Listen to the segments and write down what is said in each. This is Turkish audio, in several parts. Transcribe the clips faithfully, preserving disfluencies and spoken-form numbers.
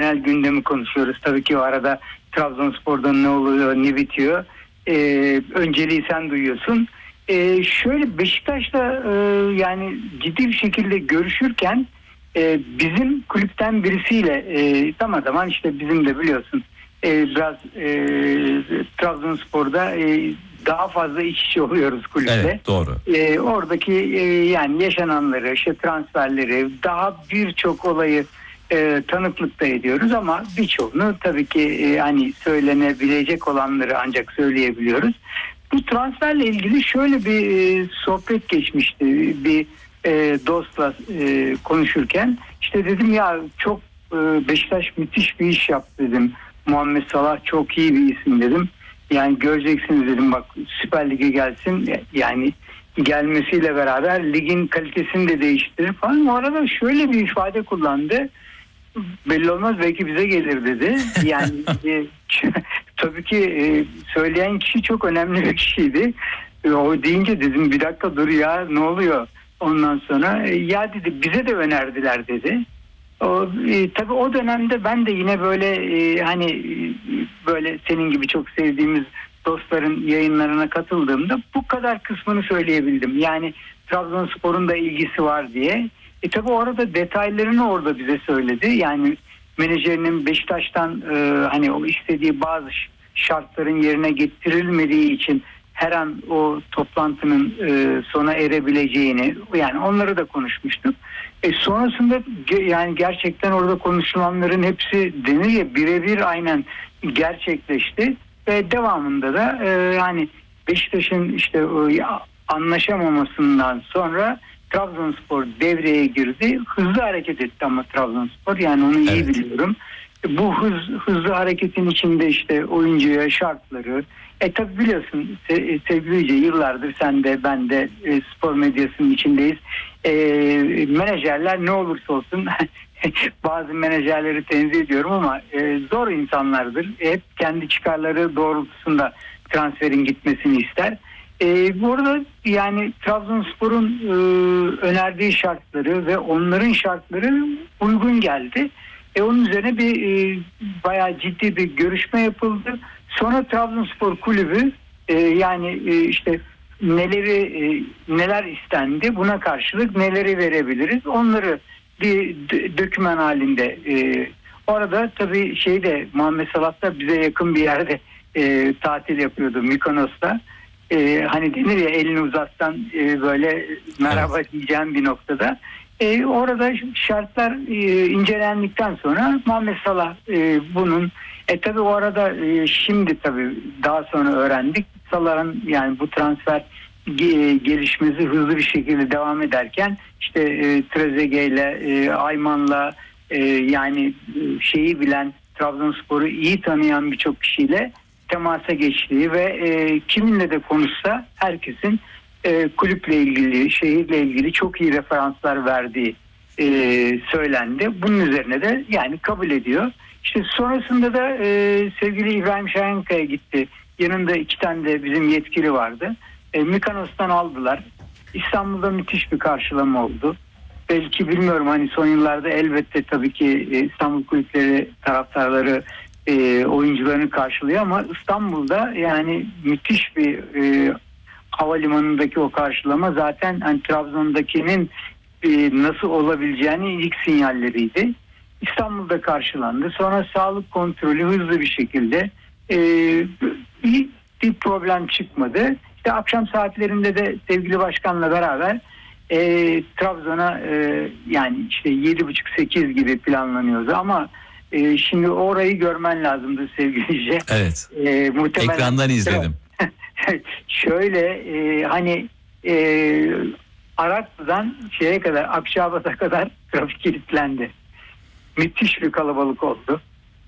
genel gündemi konuşuyoruz. Tabii ki o arada Trabzonspor'da ne oluyor, ne bitiyor. E, önceliği sen duyuyorsun. E, şöyle Beşiktaş'la e, yani ciddi bir şekilde görüşürken e, bizim kulüpten birisiyle e, zaman zaman işte bizim de biliyorsun e, biraz e, Trabzonspor'da e, daha fazla iç içe oluyoruz kulüple. Evet, doğru. E, oradaki e, yani yaşananları, işte transferleri, daha birçok olayı e, tanıklıkta ediyoruz ama birçoğunu tabii ki e, hani söylenebilecek olanları ancak söyleyebiliyoruz. Bu transferle ilgili şöyle bir e, sohbet geçmişti bir e, dostla e, konuşurken. İşte dedim ya çok e, Beşiktaş müthiş bir iş yaptı dedim. Muhammed Salah çok iyi bir isim dedim. Yani göreceksiniz dedim, bak Süper Lig'e gelsin, yani gelmesiyle beraber ligin kalitesini de değiştirir falan. O arada şöyle bir ifade kullandı. Belli olmaz, belki bize gelir dedi. Yani e, tabii ki e, söyleyen kişi çok önemli bir kişiydi. E, o deyince dedim bir dakika dur ya, ne oluyor? Ondan sonra e, ya dedi bize de önerdiler dedi. O, e, tabii o dönemde ben de yine böyle e, hani e, böyle senin gibi çok sevdiğimiz dostların yayınlarına katıldığımda bu kadar kısmını söyleyebildim. Yani Trabzonspor'un da ilgisi var diye. E tabii orada detaylarını orada bize söyledi. Yani menajerinin Beşiktaş'tan e, hani o istediği bazı şartların yerine getirilmediği için her an o toplantının e, sona erebileceğini, yani onları da konuşmuştuk. E sonrasında yani gerçekten orada konuşulanların hepsi denir ya birebir aynen gerçekleşti ve devamında da e, yani Beşiktaş'ın işte e, anlaşamamasından sonra Trabzonspor devreye girdi. Hızlı hareket etti ama Trabzonspor, yani onu iyi evet. biliyorum. Bu hız, hızlı hareketin içinde işte oyuncuya şartları, e tabi biliyorsun sevgili Yüce, yıllardır sen de ben de e, spor medyasının içindeyiz. E, menajerler ne olursa olsun bazı menajerleri tenzih ediyorum ama e, zor insanlardır. Hep kendi çıkarları doğrultusunda transferin gitmesini ister. E, bu arada yani Trabzonspor'un e, önerdiği şartları ve onların şartları uygun geldi. E, onun üzerine bir e, bayağı ciddi bir görüşme yapıldı. Sonra Trabzonspor kulübü e, yani e, işte neleri e, neler istendi, buna karşılık neleri verebiliriz, onları bir d- döküman halinde. E, orada tabii şeyde Muhammed Salah da bize yakın bir yerde e, tatil yapıyordu, Mikonos'ta. E, hani denir ya elini uzatsan e, böyle merhaba evet. diyeceğim bir noktada. E, orada şartlar e, incelendikten sonra Muhammed Salah e, bunun e tabi o arada e, şimdi tabi daha sonra öğrendik. Salah'ın yani bu transfer ge, gelişmesi hızlı bir şekilde devam ederken işte e, Trezeguet ile e, Ayman'la e, yani e, şeyi bilen, Trabzonspor'u iyi tanıyan birçok kişiyle temasa geçtiği ve e, kiminle de konuşsa herkesin e, kulüple ilgili, şehirle ilgili çok iyi referanslar verdiği e, söylendi. Bunun üzerine de yani kabul ediyor. İşte sonrasında da e, sevgili İbrahim Şahinkaya gitti. Yanında iki tane de bizim yetkili vardı. E, Mikonos'tan aldılar. İstanbul'da müthiş bir karşılama oldu. Belki bilmiyorum, hani son yıllarda elbette tabii ki e, İstanbul kulüpleri taraftarları e, oyuncularını karşılıyor ama İstanbul'da yani müthiş bir e, havalimanındaki o karşılama zaten hani Trabzon'dakinin e, nasıl olabileceğini ilk sinyalleriydi. İstanbul'da karşılandı. Sonra sağlık kontrolü hızlı bir şekilde e, bir, bir problem çıkmadı. İşte akşam saatlerinde de sevgili başkanla beraber e, Trabzon'a e, yani işte yedi buçuk sekiz gibi planlanıyordu ama e, şimdi orayı görmen lazımdı sevgili. Evet. E, muhtemelen ekrandan izledim. Şöyle e, hani e, Araklı'dan şeye kadar, Akçabat'a kadar trafik kilitlendi. Müthiş bir kalabalık oldu.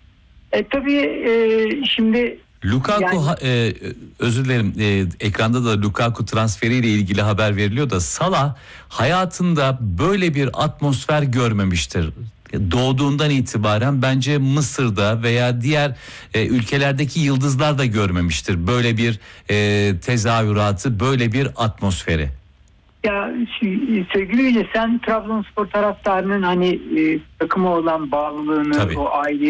E tabii e, şimdi Lukaku yani, ha, e, özür dilerim e, ekranda da Lukaku transferiyle ilgili haber veriliyor da Salah hayatında böyle bir atmosfer görmemiştir. Doğduğundan itibaren bence Mısır'da veya diğer e, ülkelerdeki yıldızlar da görmemiştir böyle bir e, tezahüratı, böyle bir atmosferi. Ya sevgili Yüce, sen Trabzonspor taraftarının hani e, takıma olan bağlılığını, tabii, o aile